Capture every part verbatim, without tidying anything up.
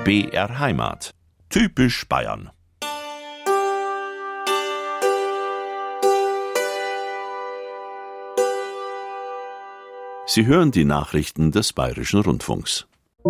B R Heimat. Typisch Bayern. Sie hören die Nachrichten des Bayerischen Rundfunks.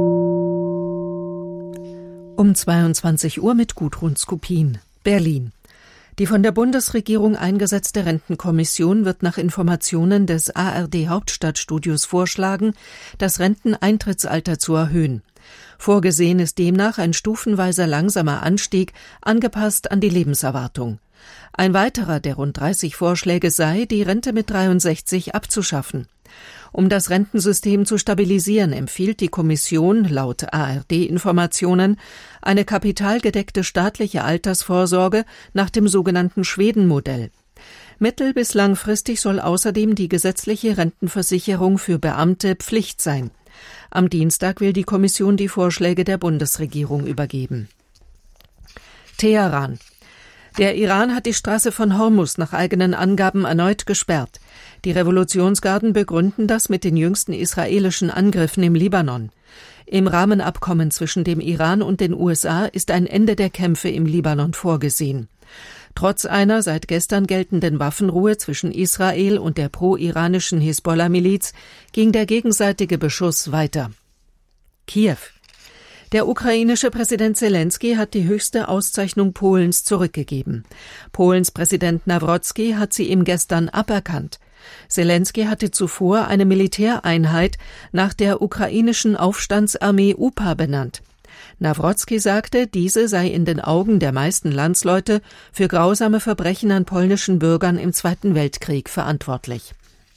Um zweiundzwanzig Uhr mit Gudrun Skupin, Berlin. Die von der Bundesregierung eingesetzte Rentenkommission wird nach Informationen des A R D-Hauptstadtstudios vorschlagen, das Renteneintrittsalter zu erhöhen. Vorgesehen ist demnach ein stufenweiser langsamer Anstieg, angepasst an die Lebenserwartung. Ein weiterer der rund dreißig Vorschläge sei, die Rente mit dreiundsechzig abzuschaffen. Um das Rentensystem zu stabilisieren, empfiehlt die Kommission laut A R D-Informationen eine kapitalgedeckte staatliche Altersvorsorge nach dem sogenannten Schweden-Modell. Mittel- bis langfristig soll außerdem die gesetzliche Rentenversicherung für Beamte Pflicht sein. Am Dienstag will die Kommission die Vorschläge der Bundesregierung übergeben. Teheran. Der Iran hat die Straße von Hormuz nach eigenen Angaben erneut gesperrt. Die Revolutionsgarden begründen das mit den jüngsten israelischen Angriffen im Libanon. Im Rahmenabkommen zwischen dem Iran und den U S A ist ein Ende der Kämpfe im Libanon vorgesehen. Trotz einer seit gestern geltenden Waffenruhe zwischen Israel und der pro-iranischen Hisbollah-Miliz ging der gegenseitige Beschuss weiter. Kiew. Der ukrainische Präsident Selenskyj hat die höchste Auszeichnung Polens zurückgegeben. Polens Präsident Nawrocki hat sie ihm gestern aberkannt. Selenskyj hatte zuvor eine Militäreinheit nach der ukrainischen Aufstandsarmee U P A benannt. Nawrocki sagte, diese sei in den Augen der meisten Landsleute für grausame Verbrechen an polnischen Bürgern im Zweiten Weltkrieg verantwortlich.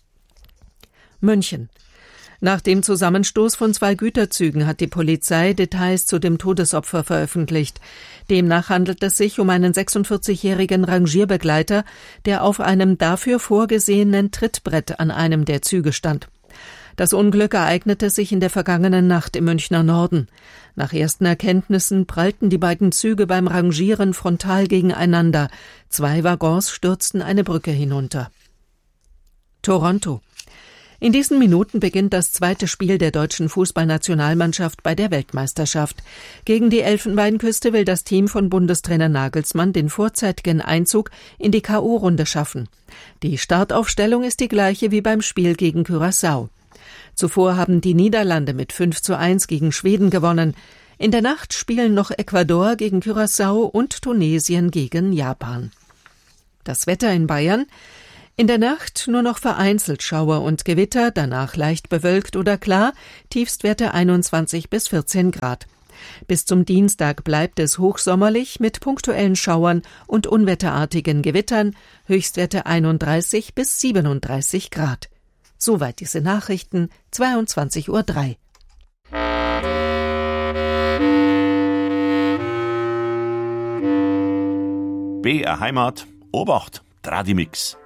München. Nach dem Zusammenstoß von zwei Güterzügen hat die Polizei Details zu dem Todesopfer veröffentlicht. Demnach handelt es sich um einen sechsundvierzigjährigen Rangierbegleiter, der auf einem dafür vorgesehenen Trittbrett an einem der Züge stand. Das Unglück ereignete sich in der vergangenen Nacht im Münchner Norden. Nach ersten Erkenntnissen prallten die beiden Züge beim Rangieren frontal gegeneinander. Zwei Waggons stürzten eine Brücke hinunter. Toronto. In diesen Minuten beginnt das zweite Spiel der deutschen Fußballnationalmannschaft bei der Weltmeisterschaft. Gegen die Elfenbeinküste will das Team von Bundestrainer Nagelsmann den vorzeitigen Einzug in die K O-Runde schaffen. Die Startaufstellung ist die gleiche wie beim Spiel gegen Curaçao. Zuvor haben die Niederlande mit fünf zu eins gegen Schweden gewonnen. In der Nacht spielen noch Ecuador gegen Curaçao und Tunesien gegen Japan. Das Wetter in Bayern: In der Nacht nur noch vereinzelt Schauer und Gewitter, danach leicht bewölkt oder klar, Tiefstwerte einundzwanzig bis vierzehn Grad. Bis zum Dienstag bleibt es hochsommerlich mit punktuellen Schauern und unwetterartigen Gewittern, Höchstwerte einunddreißig bis siebenunddreißig Grad. Soweit diese Nachrichten, zweiundzwanzig Uhr drei. B R Heimat, Obacht, Tradimix.